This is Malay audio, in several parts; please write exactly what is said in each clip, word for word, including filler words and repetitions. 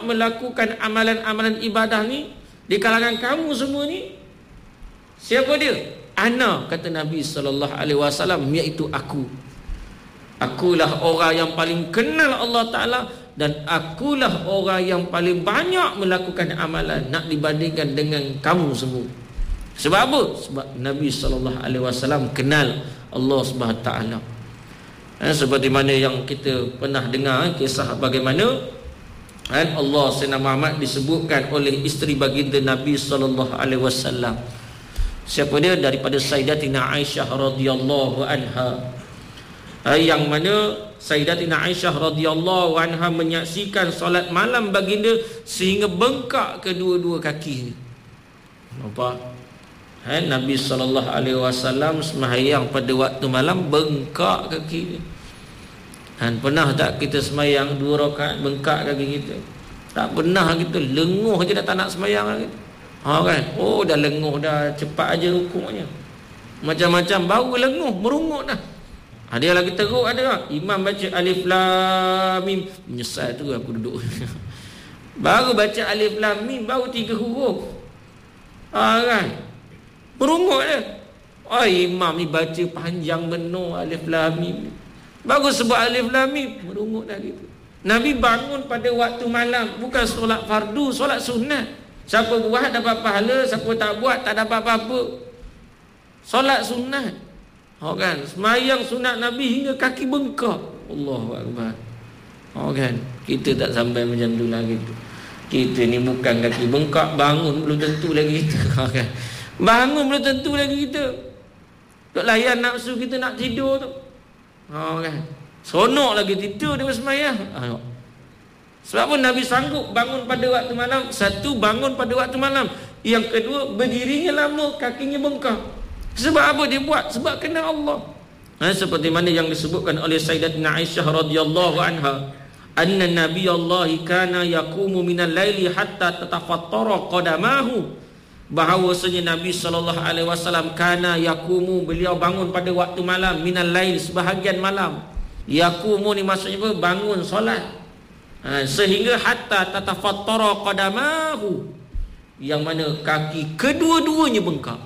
melakukan amalan-amalan ibadah ni di kalangan kamu semua ni? Siapa dia? Ana, kata Nabi sallallahu alaihi wasallam, iaitu aku. Akulah orang yang paling kenal Allah Ta'ala, dan akulah orang yang paling banyak melakukan amalan nak dibandingkan dengan kamu semua. Sebab apa? Sebab Nabi sallallahu alaihi wasallam kenal Allah Subhanahu Wa Ta'ala. Eh, seperti mana yang kita pernah dengar kisah bagaimana eh, Allah Sayyidina Muhammad disebutkan oleh isteri baginda Nabi sallallahu alaihi wasallam. Siapa dia? Daripada Sayyidatina Aisyah radhiyallahu anha. Eh, yang mana Sayyidatina Aisyah radhiyallahu anha menyaksikan solat malam baginda sehingga bengkak kedua-dua kaki. Nampak? Eh, Nabi sallallahu alaihi wasallam sembahyang pada waktu malam bengkak kaki. Dan pernah tak kita sembahyang dua rakaat bengkak kaki kita? Tak pernah, kita lenguh je dah tak nak sembahyang lagi. Ha kan? Oh dah lenguh dah, cepat aja rukuknya. Macam-macam baru lenguh, merungut dah. Ha, dia lagi teruk ada tak? Imam baca alif lam mim, menyesal tu aku duduk. Baru baca alif lam mim baru tiga huruf. Ha kan? Merungut dia. Oh imam ni baca panjang benar alif lam mim. Baru sebut alif lam mim merungut dah gitu. Nabi bangun pada waktu malam, bukan solat fardu, solat sunat. Siapa buat dapat pahala, siapa tak buat tak dapat apa-apa. Solat sunat. Oh kan, semayang sunat Nabi hingga kaki bengkak. Allahu akbar. Oh kan, kita tak sampai macam tu lagi tu. Kita ni bukan kaki bengkak, bangun belum tentu lagi kita. Oh kan. Bangun belum tentu lagi kita. Duk layan nafsu kita nak tidur tu. Oh kan. Seronok lagi tidur dia bersemayang. Ah, sebab apa Nabi sanggup bangun pada waktu malam? Satu, bangun pada waktu malam. Yang kedua, berdirinya lama, kakinya bengkak. Sebab apa dia buat? Sebab kenal Allah. Ha, seperti mana yang disebutkan oleh Sayyidatina Aisyah radhiyallahu anha, anna nabiyallahi kana yaqumu minal laili hatta tatafattara qadamahu. Bahawasanya Nabi sallallahu alaihi wasallam kana yaqumu, beliau bangun pada waktu malam, minal lail, sebahagian malam. Yaqumu ni maksudnya apa? Bangun solat. Ha, sehingga hatta tatafattara qadamahu, yang mana kaki kedua-duanya bengkak.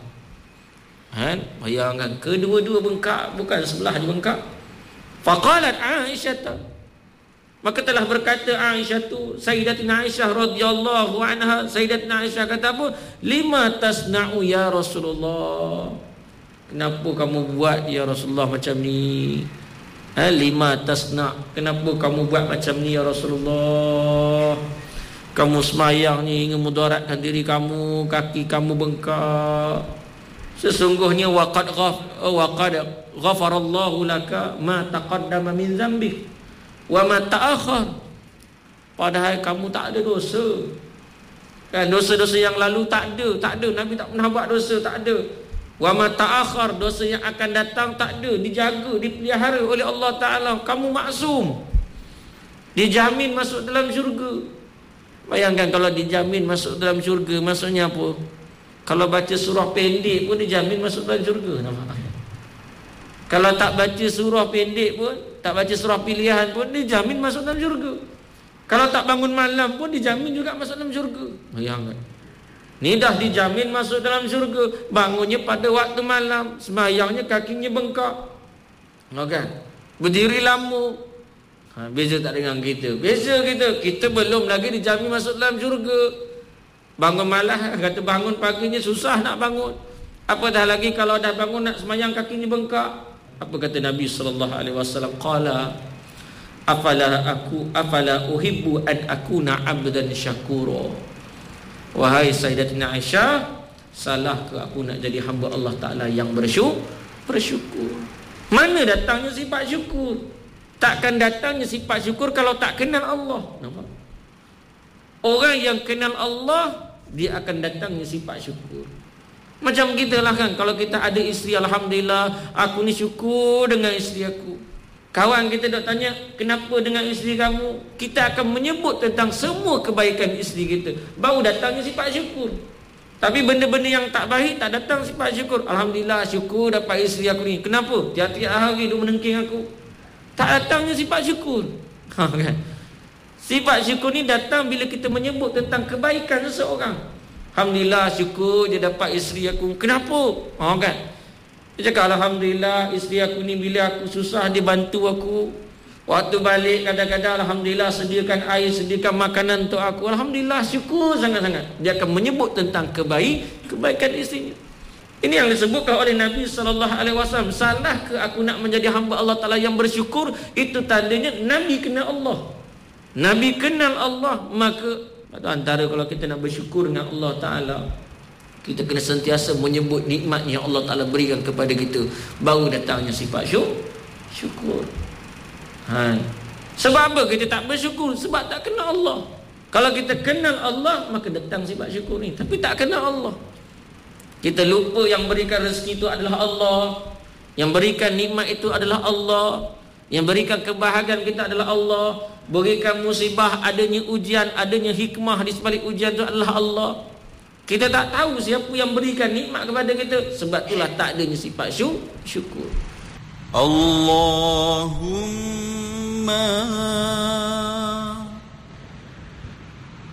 Ha, bayangkan kedua-dua bengkak, bukan sebelah je bengkak. Faqalat Aisyah, maka telah berkata Aisyah tu, Sayyidatina Aisyah radhiyallahu anha, Sayyidatina Aisyah kata apa? Lima tasna'u ya Rasulullah, kenapa kamu buat ya Rasulullah macam ni? Ha, lima tasna', kenapa kamu buat macam ni ya Rasulullah? Kamu semayang ni ingin mudaratkan diri kamu, kaki kamu bengkak. Sesungguhnya waqad ghaf waqad ghafarallahu laka ma taqaddama min dzambik wa ma ta'akhkhar. Padahal kamu tak ada dosa. Kan dosa-dosa yang lalu tak ada, tak ada. Nabi tak pernah buat dosa, tak ada. Wa ma ta'akhkhar, dosa yang akan datang tak ada, dijaga, dipelihara oleh Allah Taala. Kamu maksum. Dijamin masuk dalam syurga. Bayangkan kalau dijamin masuk dalam syurga, maksudnya apa? Kalau baca surah pendek pun dijamin masuk dalam syurga. Kalau tak baca surah pendek pun, tak baca surah pilihan pun dijamin masuk dalam syurga. Kalau tak bangun malam pun dijamin juga masuk dalam syurga. Bayangkan. Ni dah dijamin masuk dalam syurga. Bangunnya pada waktu malam, sembahyangnya kakinya bengkak. Kan? Berdiri lama. Ha, beza tak dengan kita. Beza kita, kita belum lagi dijamin masuk dalam syurga. Bangun malam, kata bangun paginya susah nak bangun. Apa dah lagi kalau dah bangun nak sembahyang kakinya bengkak. Apa kata Nabi sallallahu alaihi wasallam? Qala afala aku afala uhibbu an akuna 'abdan syakura. Wahai Sayyidatina Aisyah, salah ke aku nak jadi hamba Allah Ta'ala yang bersyukur? Bersyukur. Mana datangnya sifat syukur? Takkan datangnya sifat syukur kalau tak kenal Allah. Nampak? Orang yang kenal Allah, dia akan datangnya sifat syukur. Macam kita lah kan, kalau kita ada isteri, alhamdulillah, aku ni syukur dengan isteri aku. Kawan kita dok tanya, kenapa dengan isteri kamu? Kita akan menyebut tentang semua kebaikan isteri kita. Baru datangnya sifat syukur. Tapi benda-benda yang tak baik, tak datang sifat syukur. Alhamdulillah, syukur dapat isteri aku ni. Kenapa? Tiap-tiap hari dia menengking aku. Tak datangnya sifat syukur. Ha, kan? Sifat syukur ni datang bila kita menyebut tentang kebaikan seseorang. Alhamdulillah, syukur dia dapat isteri aku. Kenapa? Ha kan? Dia cakap, alhamdulillah isteri aku ni bila aku susah dia bantu aku. Waktu balik kadang-kadang alhamdulillah sediakan air, sediakan makanan untuk aku. Alhamdulillah, syukur sangat-sangat. Dia akan menyebut tentang kebaik, kebaikan isterinya. Ini yang disebutkan oleh Nabi sallallahu alaihi wasallam. Salah ke aku nak menjadi hamba Allah Taala yang bersyukur? Itu tandanya Nabi kenal Allah. Nabi kenal Allah, maka antara kalau kita nak bersyukur dengan Allah Ta'ala, kita kena sentiasa menyebut nikmat yang Allah Ta'ala berikan kepada kita. Baru datangnya sifat syukur. Ha. Sebab apa kita tak bersyukur? Sebab tak kenal Allah. Kalau kita kenal Allah, maka datang sifat syukur ni. Tapi tak kenal Allah, kita lupa yang berikan rezeki itu adalah Allah, yang berikan nikmat itu adalah Allah, yang berikan kebahagiaan kita adalah Allah, berikan musibah, adanya ujian, adanya hikmah di sebalik ujian itu adalah Allah. Kita tak tahu siapa yang berikan nikmat kepada kita. Sebab itulah tak adanya sifat syukur. Allahumma